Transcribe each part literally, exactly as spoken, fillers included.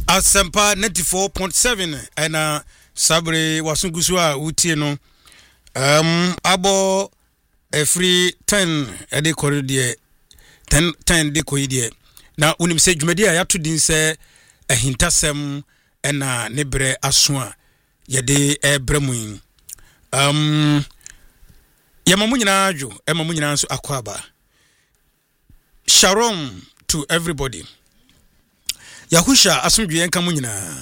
Asempa ninety-four point seven ena sabre wasungusu a utie no um abo every ten ede koride ten ten de koyide na unim se dwumadi a yato din se ahintasem ena ne bre aso a yede ebremu um yamamu nyina adwo emamu nyina nso akwaba. Shalom to everybody. Yahusha asumdwe enka mu nyina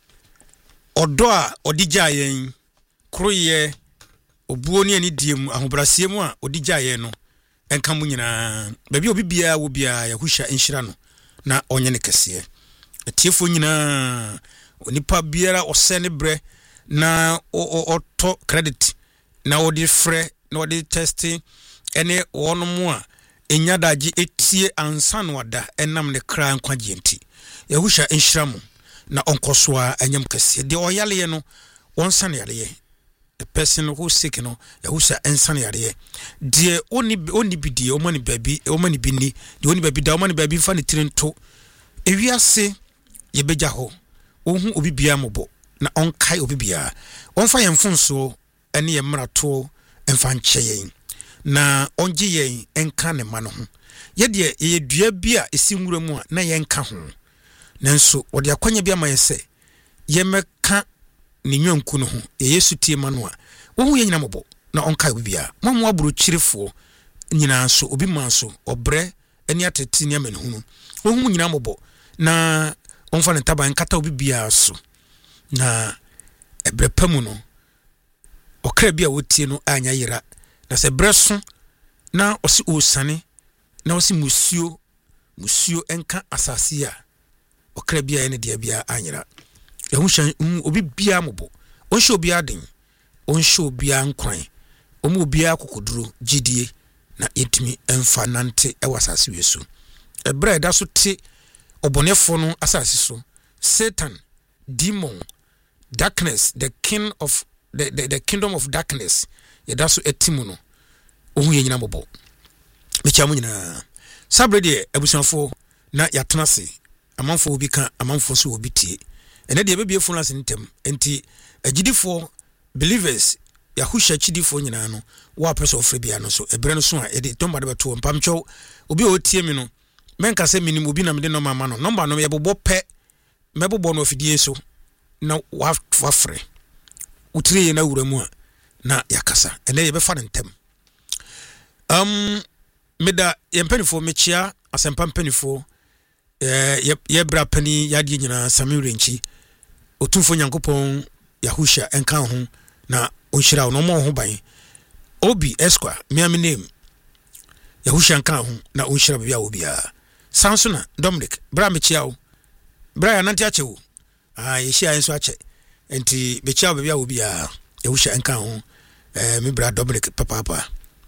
odo a odigya yen kroye obuo ne ani diem ahobrasiem mu a odigya yen no enka mu nyina ba bi obi bia wo bia Yahusha enhyira no na onye ne kese etiefo nyina onipa biara ose ne bre na oto credit na odi frɛ na odi testing ene wono mu a enyadaji etie ansa no wada enam ne kra nkwagye nti Yahusha enhyiramu na onkosoa anyam kese de oyale no wonsane yale the person who sick no Yahusha ensane yale de oni oni bidie omani baby omani bini de oni baby da omani baby fa ne tirinto ewiase ye beja ho ohun obi bia mobo na onkai obi bia onfa yemfonso ene ye mrato emfa nche yen na onje yen enka ne ma no ho ye de ye dua bi a esi nwura mu a na ye nka ho nanso odi akwanya bi amayese ye meka ne nwanku no ho ye Yesu tie ma no a wo hu ye nyina mobo na onkai obi bia mamu aburu chirefo nyina so obi manso obre eni ateti ne amene hu wo hu nyina mobo na onfa ne taban kata obi bia so na ebre pamu no okra bia wotie no anya yira na se breso na osi osane na osi musuo musuo enka asase a okra bia ene dia bia anyira Yahusha obi bia mobo onhye obi aden onhye obi ankwan omu obi akokoduro gidie na etimi emfa nante e wasase wesu ebra da so te obonefo no asase so Satan, demon, darkness, the king of the the, the kingdom of darkness ye da so etimu no ohun ye nyina mobo me chamu nyina sabrede abusanfo na yatenase amanfo obi ka amanfo so obi tie ene de bebie fo lase ntem enti agidifo believers Yahusha chidifo nyina no wa person ofre bia no so ebre no so a e de tomba de beto mpamcho obi o tie mi no menka se minim obi na me de no mama no number no ye bobo pe mebobo no ofidie so na wa wafre utire ye na wuramu a na yakasa ene ye be fa ntem um meda ye mpanifo mechia asempa mpanifo eh ye bra pani yade nyina Samuel nchi otumfo nyankopon Yahusha enka ho na onhyira no mo ho ban obi esqua me am name Yahusha enka ho na onhyira bia obia Sansona Dominic bra mechia o bra ya nanti ache wo ah ye hia enso ache enti mechia bia obia Yahusha enka ho eh me bra Dominic papa papa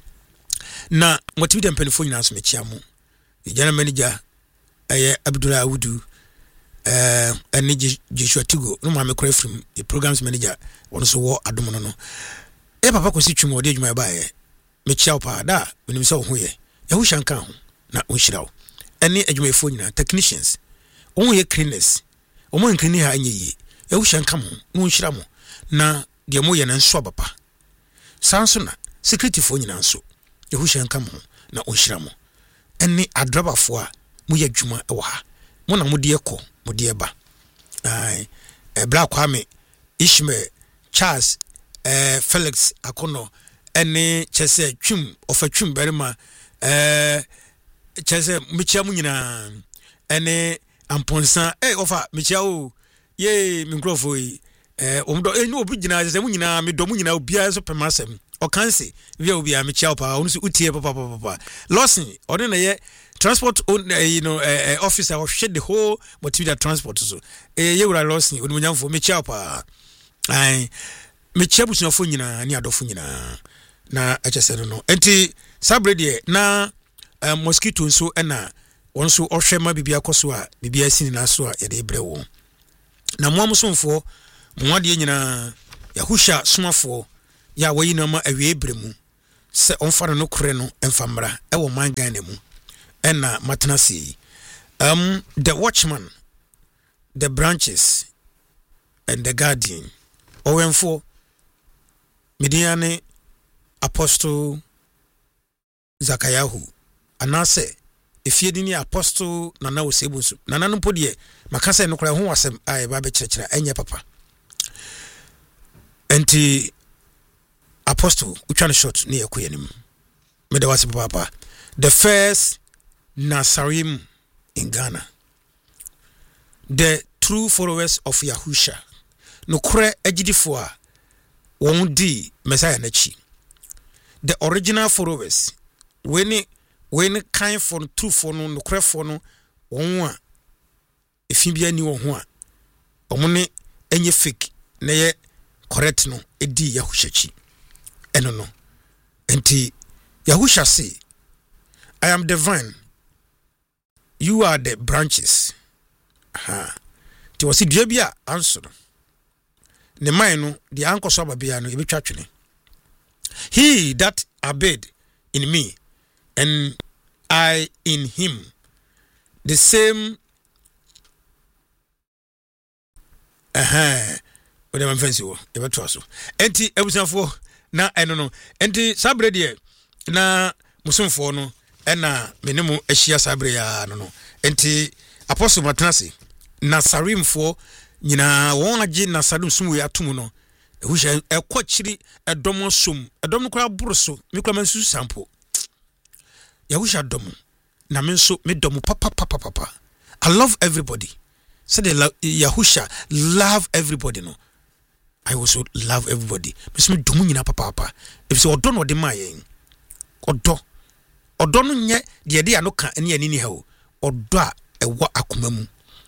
na motivate mpanifo nyina so mechia mo general manager eh Abdullah Awudu eh eni Joshua Tigo no ma me kora from the programs manager won so wo adom no no e papa ko si twum ode adwuma ba ye mechia pa da onim se wo ho ye Yahusha nka ho na onhyira wo eni adwumayefo nyina technicians won ye cleaners omo nkini ha anye yi Yahusha nka mo no onhyira mo na de mo ye na nso abapa Sansona security fo nyina nso Yahusha nka mo na onhyira mo eni adrabafo a mo ye adwuma e wo ha mo na mo de ekọ mo de eba ai e bra kwame Ishmael Charles eh Felix Akono ene chese twum ofa twum berima eh chese mechia mu nyina ene amponsa eh ofa mechia o ye mikrofo yi eh omdo enu obi gina chese mu nyina me do mu nyina obia so pemasem okanse via obia mechia pa onu so utie papa papa Lawson ode na ye transport on uh, you know uh, uh, officer of shed the whole motivate transport so eh ye wura Lawson onu nyamfo mechia pa ai mechia busunafo nyina ni adofo nyina na hse no enti sabrede na uh, mosquito so ena wonso ohwema bibia koso a bibia sini na so a yede brewo na moamsomfo mwade nyina Yahusha somafo ya wayi na ma awie bremu se onfare no kore no emfamra e wo mangan na mu ena matenasi um the watchman the branches and the guardian. Owenfo Mediane Apostle Zakayahu anase efiedini Apostle Nana Osebusu Nana no podie makasa no kra ho wasem ai ba be kyerkyera enye papa enti Apostle utwane short ne yakoyanim me de wase papa the first Nasarim in Ghana, the true followers of Yahusha no kra agidifo a won di Messiah nachi, the original followers when when kind for true for no no kra for no won a efibia ni won ho a omone enye fake na ye correct no edi Yahusha chi eno no enti Yahusha say I am the vine, you are the branches. Ha ti wasi dua bia answer ne man no the anko so babia no ebetwa twene. He that abide in me and I in him, the same aha wode man fancy wo ebetwa so enti ebusanfo na eno no enti sabre de na musumfo no ena menemu ehia sabre ya no no enti apostle matnase Nasarimfo nyina won age Nasarim sum we atum no ehusha ekochiri edom som edom no kra boroso me kra mansu sample yahusha dom na me nso me dom papa papa papa. I love everybody. Say the Yahusha love everybody no. I also love everybody. Me so me dom nyina papa papa. If so odo no de mayen odo odo no nye de de anoka ene ani ni ha o odo a ewo akoma mu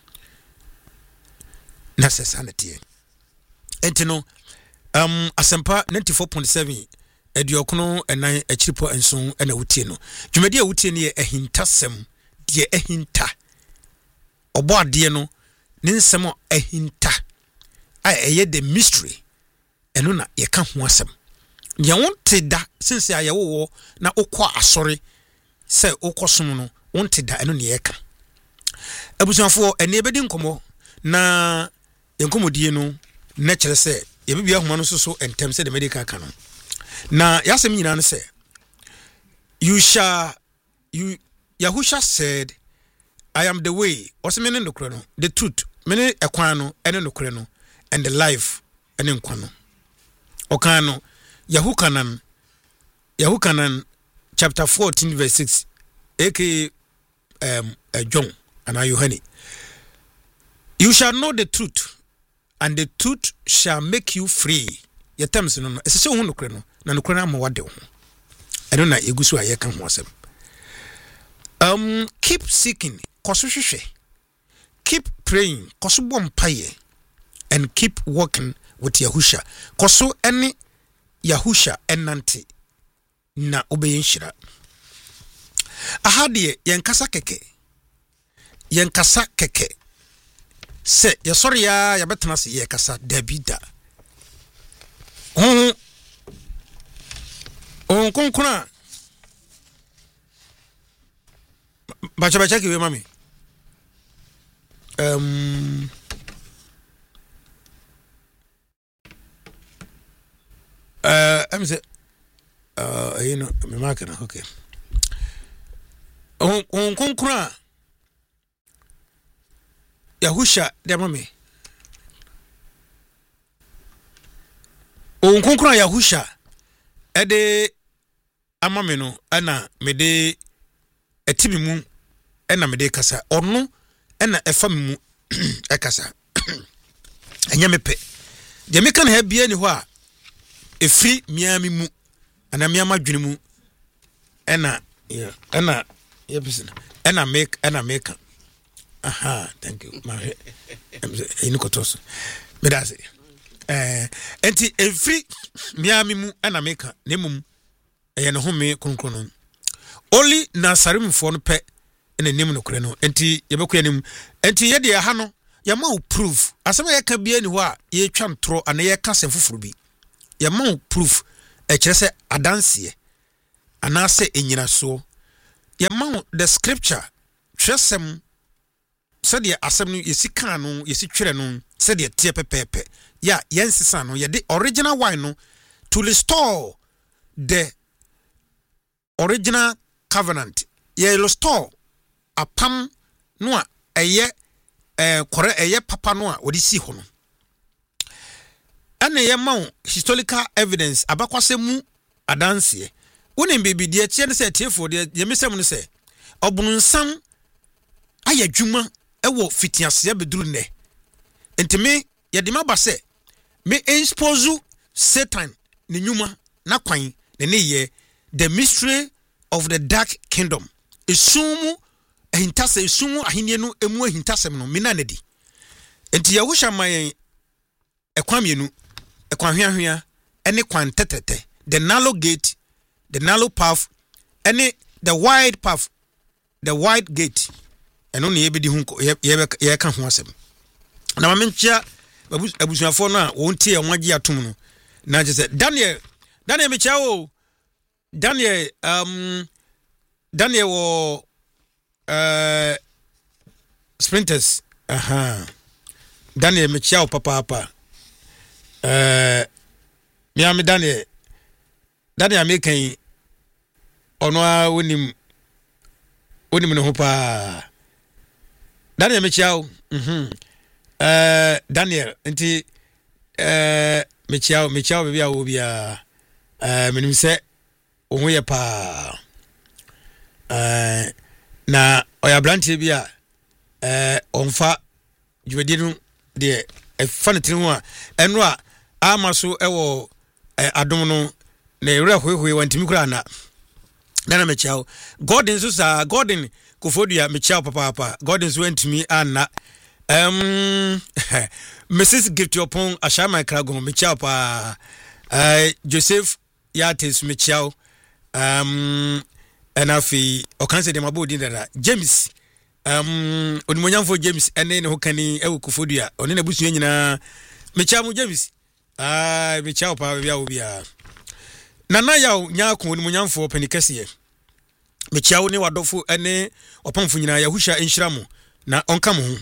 na sesanity entino um asempa ninety-four point seven ediokono enan achiripo enson ena wutie no dwumadi a wutie ne ye ahintasem de ahinta obo ade no ne nsem ahinta ai eye the mystery eno na ye ka ho asem ye wonte da since ayewo na okọ asori se okosom no wonte da eno ne ye ka abusanfo ene ebedi nkomo na yenkomodie no na kyere se ye bibia homa no so entem se the medical canon na yasem nyina no se you shall you Yahusha said I am the way osemene nokre no the truth mene ekwan no ene nokre no and the life ene nkwa no okan no Yahukanan Yahukanan chapter fourteen verse six aka um uh, John and Yohani. You shall know the truth, and the truth shall make you free. Your terms no no. Ese se ho nokre no. Na nokre na mo wade ho. Eno na egusu aye kan ho asem. Um keep seeking, koso hwehwe. Keep praying, koso bom paye. And keep working with Yahusha. Koso ene Yahusha enante na obeyen shira. Ahadie yenkasa keke. Yenkasa keke. Se ya sorry ya ya betena se ye kasa dabida on on konkona bacha bacha ki we mami um uh I'm say uh you know me mark na okay on on konkona Yahusha de mame on konkura Yahusha ede amame no ana mede etimi mu ena mede kasa ono ena efa mu ekasa enya mepe de meka na ha bia ni ho a efri miami mu ana miama dwene mu ena ena yebisina ena make ena make aha thank you my inu kotos me da say eh enti every miami mu ana meka nemum eye ne home kronkron only Nasarim fo no pe ene nim no kore no enti yebekwa nim enti ye de ha no ye ma proof asema ye ka bia ni ho a ye twa ntro ana ye ka se fufuru bi ye ma proof e kire se adanse ana se enyina so ye ma the scripture twesem said the assembly is cano, is it treno, said the tear pepe. Ya, yes, son, ya the original wine to restore the original covenant. Ye restore a pam noa a ye a kore a ye papa noa or the sea hono. And a ye mount historical evidence abakwasemu adansie. Unim baby dear chen said here for the Yemisamun say. Obun sam aya juma ewo fitias ya bedrune. Enti me yadima base me expose Satan ni nyuma na kwan ne ne ye the mystery of the dark kingdom. Esumu ehintase esumu ahenie no emu ehintasem no me na nedi. Enti Yahusha mayen ekwan mienu ekwan hwehwea ene kwan tetete the narrow gate, the narrow path, ene the wide path, the wide gate. Eno ne yebedi hu ye ka ho asem. Na mamentia abusuafo no a wontie e wagye atom no na je se Daniel Daniel mechawo Daniel um Daniel wo uh sprinters aha Daniel mechawo papa papa uh mi am Daniel Daniel mekan ono a wonim wonim no ho pa Daniel mechawo mhm Uh, Daniel, nti uh, mechiao mechiao bibia wo bia uh, menim se ohun ye pa uh, na oya branche bia uh, onfa dwedi no de e fa ne tiri ho a eno a amaso ewo uh, adom no na ewra hwehwe wantimi kura na Dana mechiao Gordon so sa Gordon kofodia mechiao papa papa Gordon so wantimi anna Um, Missus Gift your pong Ashama Kragon Michao pa uh, Joseph Yates Michao um and afi okanse de mabodi dada James um onimonyam for James ene ne hokani e wokufodua oni na busu nyina Michao James ah Michao pa bia obia nana yaw nya ko onimonyam for penikese Michao ne wadofo ene opamfo nyina Yahusha enhyiramu na onka mo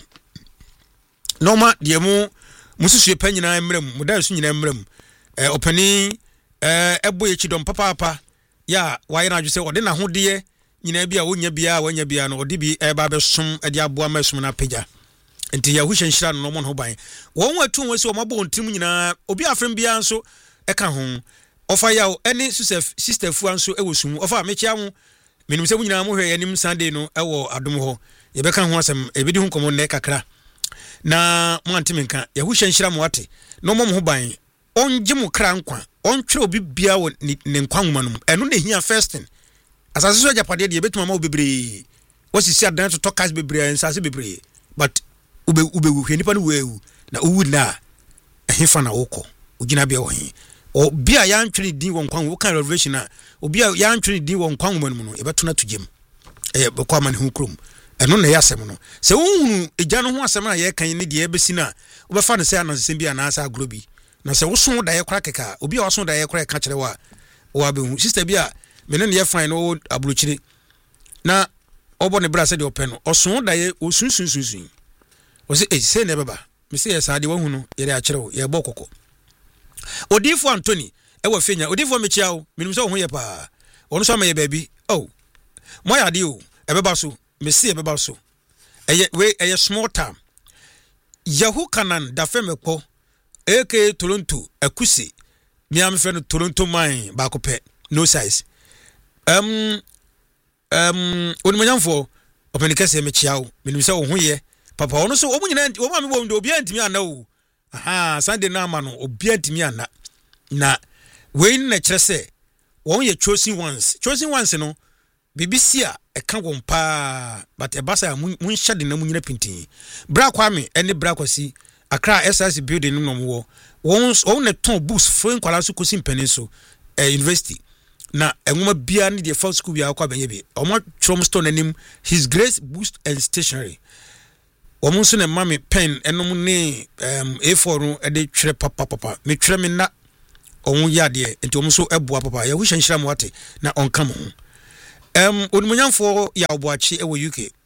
Noma diemu mususu pa nyina emrem muda su nyina emrem eh opani eh ebo yechidom papa papa ya waye na adwese ode na hode nyina bia wonya bia wanya bia no ode bi e ba besom ade aboa masum na pagya enti Yahusha nhyira no mo no ban won watu won se o mabo ntim nyina obi afrem bia nso e ka ho ofa yaw ene susef sister fu anso e wosum ofa mechia ho menim se nyina mo hwe yanim Sunday no e wo adom ho ye be ka ho asem e bedi hu komo ne kakra na mwantimenka Yahusha nhyira mo ate no mo ho ban onje mo kra nkwa ontwere obi bia wo ne nkwa nwoma no eno na hia fasting asase so japade de betuma ma obebre wasisi adan to tokas bebre ensase bebre but ube ube hwe nipa no wewu na uwu na ehefa na woko ugina bia wo he o bia ya ntwere din wo nkwa wo kan revelation na obi ya ntwere din wo nkwa nwoma no e beto na tugem eh bekwa man hu krom eno na yasem no se wonhunu egya no ho asem na ye kan ne de ebesi na wo befa no se anasem bia na asa agrobi na se wo so da ye kora keka obi a wo so da ye kora ka kire wa wo abehu sister bia mene ne ye fine no abuluchiri na obo ne bra se de open no oso da ye osunsunsunsun wo se eh se ne beba me se ye sa de wo hu no ye de a kire wo ye bokoko odifo Anthony e wo fenya odifo mechia wo menim se wo ho ye pa wono so ma ye baby oh moya de o e beba so me see e beba so eye we eye small time Yahu Kanan da femekpo aka Toronto akusi mi am fe no Toronto mine ba ko pe no size um um onimanyamfo openikase me chiawo menim se wo ho ye papa ono so omu nyina wo ma me bo ndo obi antimi ana wo aha Sunday na ama no obi antimi ana na we na kire se won ye chosen ones chosen ones no B B C a e kan won pa but e basa mun hyade na mun nyina pintin bra kwame ene bra kwasi Accra S S building no mo won won na ton boost free kwala so kosi mpanin so eh university na enwoma bia ne de first school bia akwa banye bi omo Tromstone anim His Grace Boost and Stationery omo so na mame pen enom ne um A four no e de twere papa papa me twere me na omo yade enti omo so eboa papa ya hu hyanhyira mo ate na onka mo um onimonyamfo ya oboachi e wo U K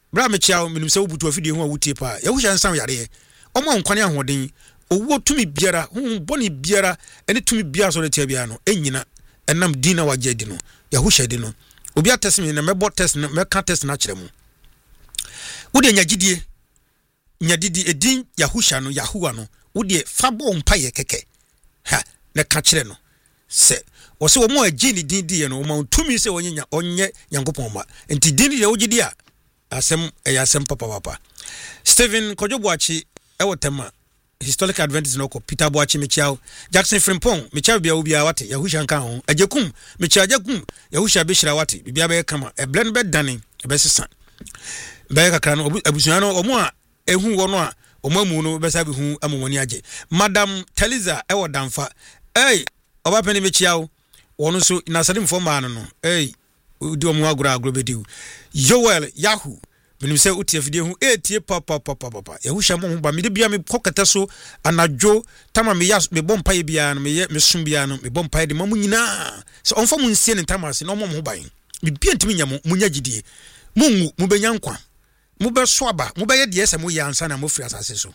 bra me chia menim se wobutu afidie ho a wutie pa Yahusha nsan yare omo nkwane ahoden owo tumi biara hu boni biara ene tumi biara so retia bia no enyina enam dina wagye di no Yahusha di no obi atest me na mebo test na meka test na kire mu wode nyagidie nyadidi edin Yahusha no Yahuwa no wode fabo mpaye keke ha na ka kire no se wo se wo mo agye ni din di no wo tumi se wonye onye Nyankopon ma enti din di wogidi a asem eya asem papa papa Stephen Kojobuachi ewo tema historic advantage no ko Peter Boachi mechiao Jackson Frimpong mechiao bia obi a wate Yahusha nka ho ajekum mechia ajekum Yahusha beshira wate bibia be kama e blend be dane e be sesa be kakra no abusuan no omo a ehu wo no a omo amu no be sabi hu amomoni age Madam Teliza ewo damfa eh oba peni mechiao wono so na sadim fo ma no no eh udi omo agura agro bediu Joel Yahoo menim se utie fidie hu etie papa papa papa Yahusha mo ba me de bia me kokata so anajo tama me yas me bompa ye bia no me ye me sum bia no me bompa ye de mamu nyina so onfa mu nsie ne tama se no mo mo ban me bia ntimi nya mo munya gidie mungu mu benya nkwa mu be so aba mu be ye de ese mo ya ansa na mo firi asase so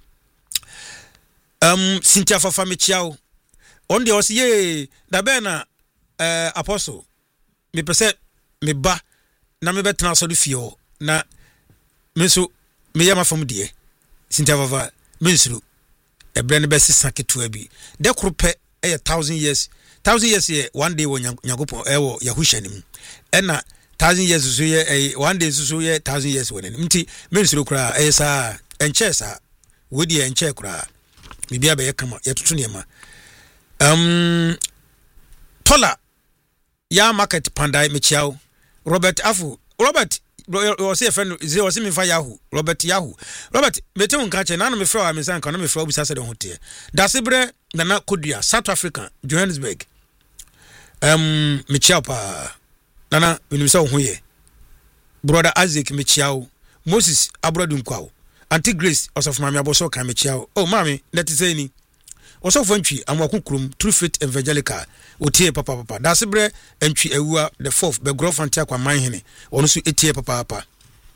um Cynthia Fafa me chiao on de o se ye da be na eh apostle me pese me ba na me betena so do fie na meso me yama fam de Cynthia Fafa mensuru ebre ne besesa ketua bi de krope e thousand years thousand years ye one day wo Nyankopon e wo Yahusha nim ena thousand years so ye one day so ye thousand years wonen nti mensuru kura e sa enche sa wodi enche kura bibia be yakama yetoto ne ma um tola ya market pandai mechiao Robert Afu Robert o se friend ze o se me fa Yahoo Robert Yahoo Robert mete won ka che na no me fra me san ka no me fra obisa se de hote da se bre na na kodua South Africa Johannesburg um me chiapa na na me se ho ye brother Isaac me chiao Moses abrodu nkwao Auntie Grace of mama aboso ka me chiao oh mami let say ni osofo ntwi amwakokurum True Faith Evangelical otie papa papa da sebre ntwi awua the fourth be grofante akwa manhene ono so etie papa papa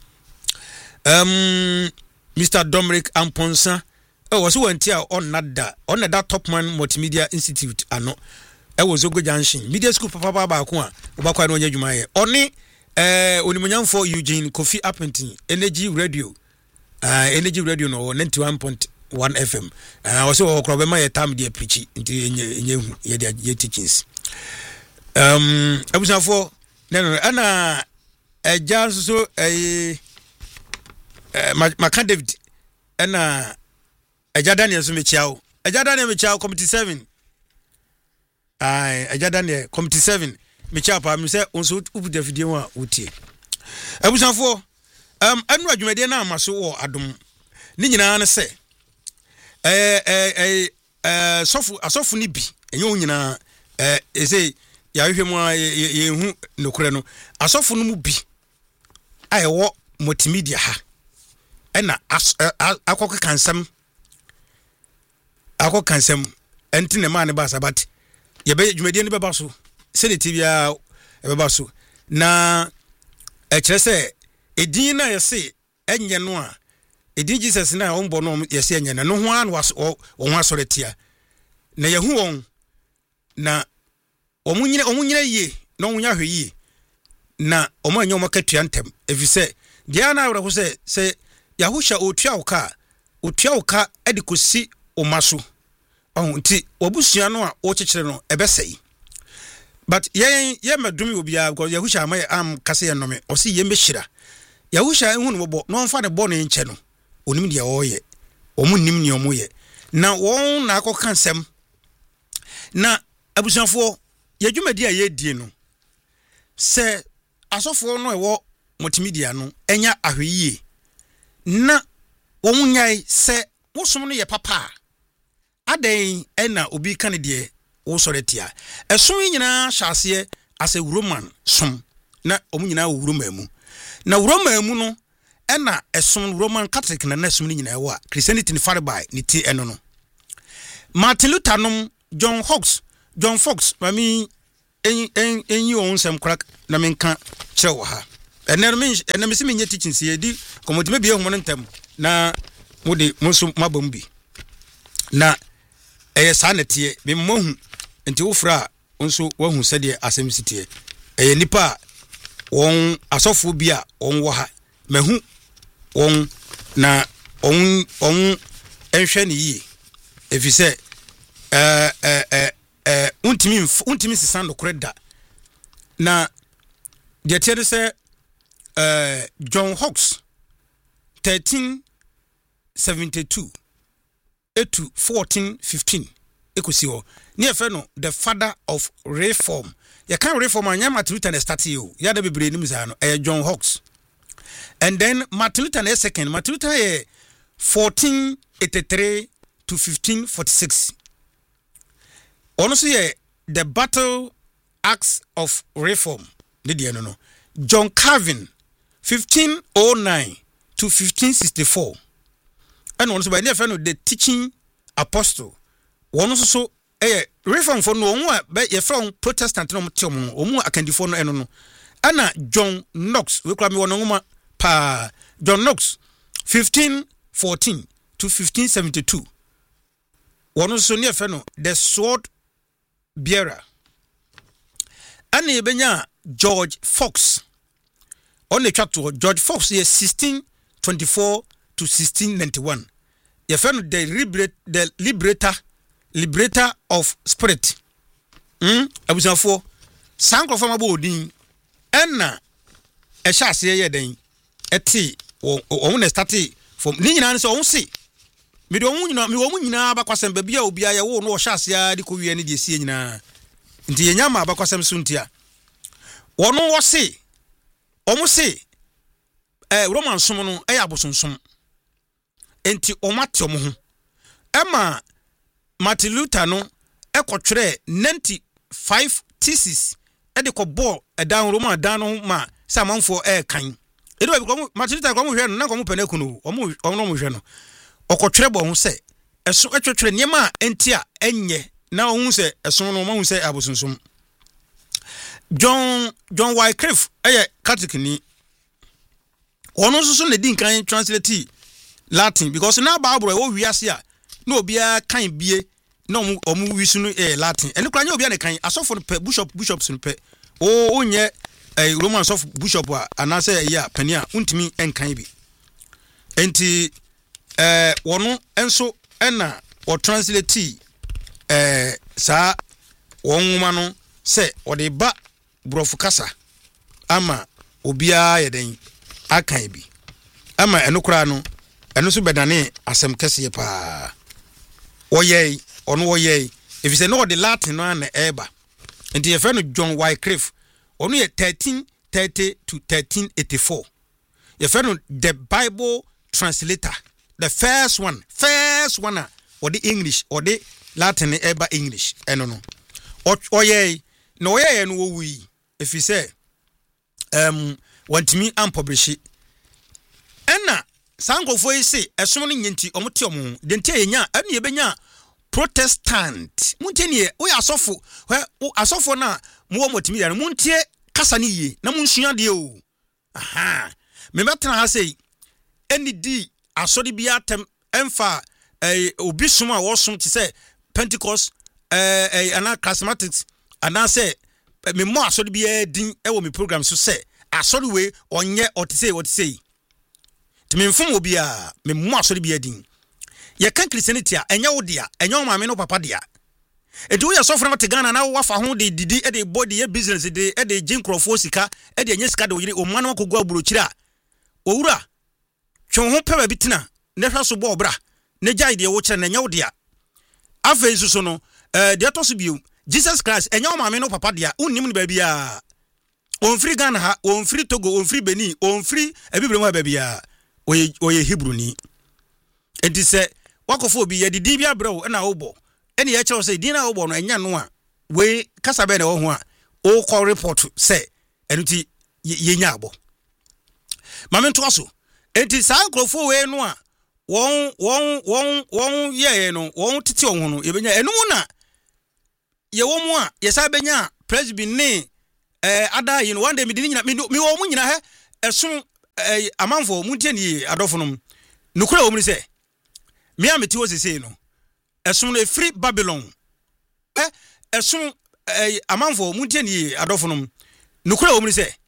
um Mister Dominic Amponsa oh was wanti a on nada on that Topman Multimedia Institute ano e was Ogo Junction media school papa papa ba ko a obakwa no nya dwuma ye oni eh onimunyamfo Eugene Kofi Appentin Energy Radio uh Energy Radio no ninety-one point one F M uh also okrobema ye tam de preach nti enye ye de ye teachings um abusafo no no ana eja so eh Maka David ana eja Daniel so mechiao eja Daniel mechiao committee seven ai eja Daniel committee seven mechiao pa me say onso ubu de video a utie abusafo um anu adwumade na amaso wo adom ni nyina na se eh eh eh sofu asofu ni bi enyo nyina eh ese ya hwehwe mu ye hu nokure no asofu no mu bi ayewo multimedia ha ena akoko kansam akoko kansam enti ne ma ne ba sabat ye be dwumade ne be ba so senate bia e be ba so na e kire se edin na ye se enye no a edi Jesus na ombo no yesi anya na no ho an wo ho asoretia na yehu won na omunyine omunyine yie na omunya hwe na omo anya omo katua ntem efise dia na awra ko se se Yahusha otua oka otua oka edikosi omaso oh nti obusua no a o chekere no ebesei but ye ye madumi obia because Yahusha am am kase ye no me o se ye mehira Yahusha ehun no bo no mfa de bo no enche no onim de oye omunnim ne omoye na won na akoka nsem na abusuafo yadwumadi a yedie no se asofo no ewo multimedia no enya ahweyie na womunyai se wosom no ye papa aden ena obi kan de wo soretia esom nyina hyase ase roman som na omunyina wo roman na roman mu no ena esom Roman Catholic na nasum ni nyina ewa Christianity ni far by ni ti eno no Martin Luther nom John Fox John Fox mami en en en yi onsem crack na menka kire wo ha enem enem se menye teaching se yedi komodime bia homo ntem na mode monso mabam bi na eye sa netie me mohu enti wo fra nso wahu sede asem sitie eye nipa won asofo bi a won wo ha mahu won na on on enhwe ne yi efise eh eh eh eh untimi untimi sisan dokore da na de tiere se eh John Hawks thirteen seventy-two to fourteen fifteen ekosi ho ne efe no the father of reform ya kan reform anya Martin Luther na start you ya da bebre ni misa no eh John Hawks and then Martin Luther na second Martin Luther eh fourteen eighty-three to fifteen forty-six ono so ye the battle axe of reform ne de no no John Calvin fifteen oh nine to fifteen sixty-four and ono so by ne efe no the teaching apostle ono so so eh reform for no one ye from Protestant no mte omo omo akandifo no eno no ana John Knox we kura me wono ngoma pa John Knox fifteen fourteen to fifteen seventy-two wono so ne efe no the sword bearer ana ebenya George Fox on the chat to George Fox ye sixteen twenty-four to sixteen ninety-one ye fe no the liberate the liberator liberator of spirit mm abusafo sanko fama bo odin enna e sha ase ye den eti o na start from ni nyina nso o si me de o nyina me o nyina abakwasem ba bia obi aye wo no o sha ase a de ko wie ne de sie nyina nti yenya ma abakwasem so ntia wono wo si o mo si eh roman som no e ya bosonsom enti o mate o mo ho ema Martin Luther no ekotwere ninety-five thesis e de ko ball e dan Roman dan no ma samanfo e kan e do bi Martin Luther ko mo hwe no na ko mo peneku no o mo o no mo hwe no okotwere bo ho se eso etwetwere niema enti a enye na o hu se eso no mo hu se abosonsom John John Wycliffe eye Catholic ni ono so so na din kan translate Latin because na Bible e wo wiase a no obia kan bie no omu wisu no eh Latin eni kwanya obia ne kan asofo no pe bishop bishops no pe o onye eh Roman sof bishop a anase ya pania untimi enkan bi enti eh wono enso ena o translate eh sa wonuma no se ode ba brofu kasa ama obia yeden akan bi ama enokra no eno so bedane asem kese pa oyey ono oyey if you say no the Latin no na eba enti ye friend John Wycliffe ono ye thirteen thirty to thirteen eighty-four ye friend the Bible translator the first one first one or the English or the Latin eba English eno no oyey no oyey no wi if you say um want me am publish ena sango fo ise esom no nyenti omote omo de ntia yenya ene ye benya Protestant muntenie we asofo we asofo na mo motimi ya muntie kasa ni ye na munsua de o aha me metena ha sei eni di asori bia tem emfa eh obi som a wosom ti say Pentecost eh eh ana charismatics ana say me mo asori bia din e wo me program so say asori we onye otise otise timi mfum obi a me mo asori bia din ye kan Christianity a enya wo dia enya wo maame no papa dia enti wo ye sofra mate Ghana na wo fa ho de didi e de body ye business de e de jinkrofo sika e de enya sika de wo yire o manu akogu aburochira owura twon ho peba bitina ne hwa so bo obra ne jai de wo kire na enya wo dia afa isuso no eh de to so biu Jesus Christ enya wo maame no papa dia unnim ne ba bia on free Ghana ha on free Togo on free Benin on free ebibre mo ba bia oye oye Hebrew ni enti se wakofo bi ye didi bia bro na obo ene ye chewo se dina obo no enya no a we kasa be na wo ho a o call report se enuti ye nya abo mame to aso enti sa nkrofo we no a won won won won ye no won titi won no ye benya enu na ye wo mu a ye sa benya presbyterian ne eh ada yi no one day me di nyina me wo mu nyina he ɛso eh amanfo muntie ni adofo nom nukura wo mu se me ameti wo sese no ɛso no efiri Babylon eh ɛso eh amanfo muntie ni adofo nom nukura wo mu se